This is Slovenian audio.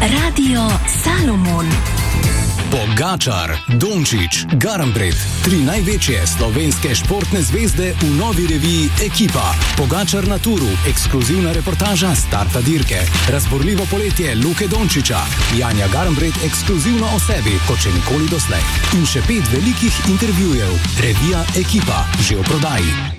Radio Salomon. Pogačar, Dončić, Garnbret, 3 največje slovenske športne zvezde v novi reviji Ekipa. Pogačar na turu, ekskluzivna reportaža starta dirke. Razborljivo poletje Luke Dončića, Janja Garnbret ekskluzivno o sebi, kot še nikoli doslej. In še 5 velikih intervjujev. Revija Ekipa, že v prodaji.